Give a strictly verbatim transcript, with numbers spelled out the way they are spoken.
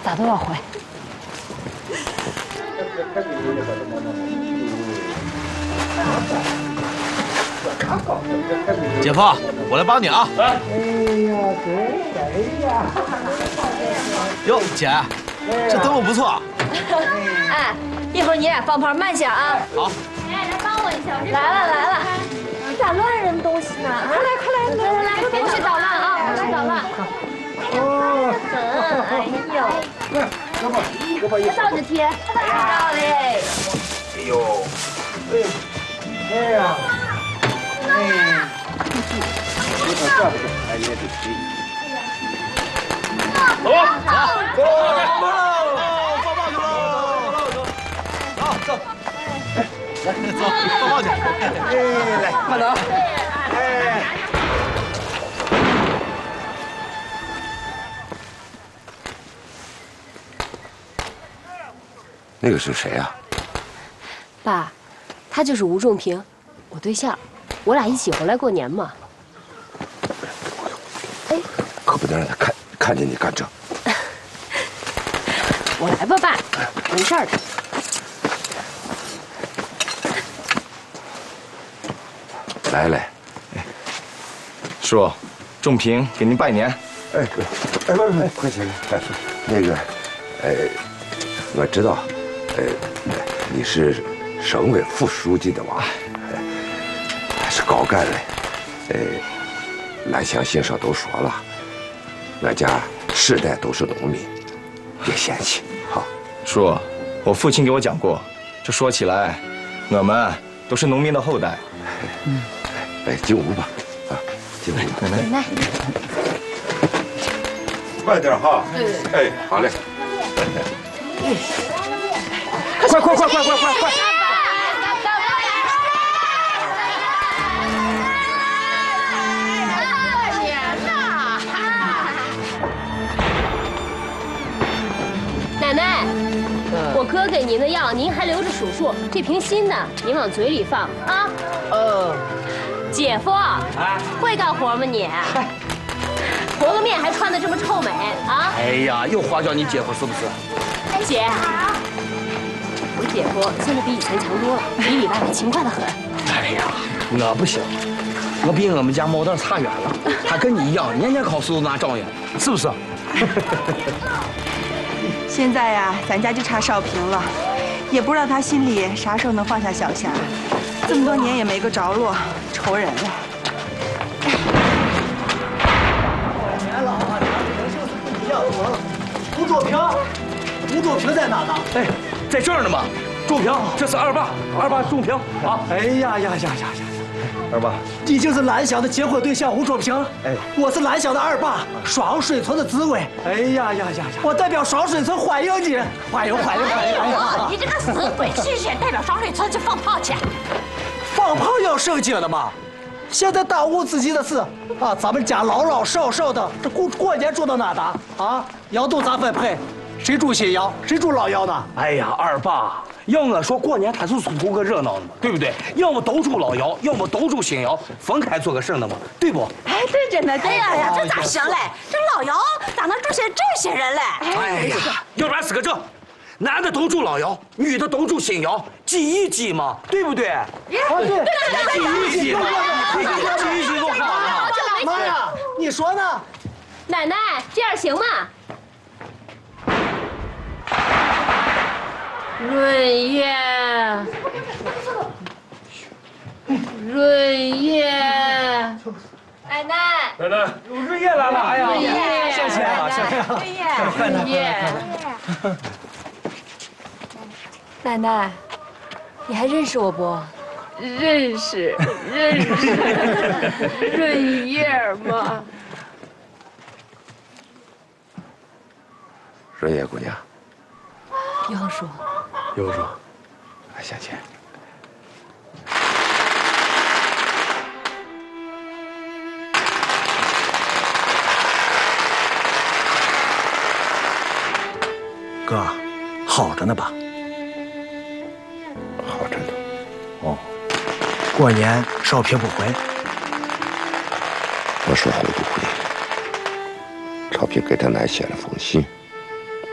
咋都要回。 姐夫，我来帮你啊！ 哎呀，谁谁呀？ 哟，姐，这灯笼不错。 哎，一会儿你俩放炮慢些啊。 好。 哎，来帮我一下， 来了来了，你咋乱扔东西呢？快来快来来来来，东西捣乱啊，别捣乱。哦，哎呦， 来，胳膊胳膊一照着贴，照嘞。 哎呦，哎，哎呀，哎，你可这不是哎也得吃。 走走走，放炮去喽！走走，来走，放炮去。 哎，来，快走。哎。 那个是谁呀？ 爸，他就是吴仲平，我对象，我俩一起回来过年嘛。哎， 可不能让他看看见你干这。 我来吧，爸，没事的。 来来， 哎，叔，仲平给您拜年。 哎，哎，不不不，快起来，快说。那个，呃，我知道，呃，你是省委副书记的娃，还是高干嘞。呃，兰香先生都说了，俺家世代都是农民，别嫌弃。好， 叔，我父亲给我讲过，这说起来，我们都是农民的后代。 嗯，哎，进屋吧，啊，进屋。 奶奶， 奶奶， 慢点哈。哎，好嘞。 快快快快快快快！ 奶奶，我哥给您的药您还留着数数，这瓶新的您往嘴里放啊。 嗯。 姐夫，会干活吗你？和个面还穿的这么臭美啊！ 哎呀，又花叫你姐夫是不是？ 姐，我姐夫现在比以前强多了，里里外外勤快的很。 哎呀，我不行，我比我们家毛蛋差远了。他跟你一样，年年考试都拿状元，是不是？ 现在呀，咱家就差少平了，也不知道他心里啥时候能放下小霞。这么多年也没个着落，愁人了。 年了啊，就是不一样了。吴卓平，吴卓平在哪呢？ 哎，在这儿呢嘛。仲平，这是二爸，二爸仲平啊。 哎呀呀呀呀呀！ 二爸， 你就是蓝翔的结婚对象吴卓平。哎，我是蓝翔的二爸，双水村的紫薇。哎呀呀呀呀！我代表双水村欢迎你，欢迎欢迎欢迎！哎呀， 你这个死鬼，去去代表双水村去放炮去。 放炮要圣经的嘛！现在当务之急的是啊，咱们家老老少少的这过过年住到哪的啊？窑洞咋分配？谁住新窑，谁住老窑呢？ 哎呀，二爸，要我说过年他就是图个热闹的嘛，对不对？要么都住老窑，要么都住新窑，分开做个事的嘛，对不？ 哎，对着呢，对呀呀，这咋行嘞？这老窑咋能住些这些人嘞？ 哎呀，要不然是个这。男的都住老窑，女的都住新窑，挤一挤嘛，对不对？啊， 对， 挤一挤嘛，挤一挤多好啊！ 妈呀，你说呢？ 奶奶，这样行吗？润叶，润叶，奶奶， 奶奶，润叶来了！哎呀， 谢谢啊，谢谢啊， 润叶。奶奶，你还认识我不？ 认识，认识，润叶嘛。 润叶姑娘， 姚叔， 有叔，向前。 哥，好着呢吧？ 好着呢。 哦，过年少平不回。 我说回不回？少平给他奶写了封信。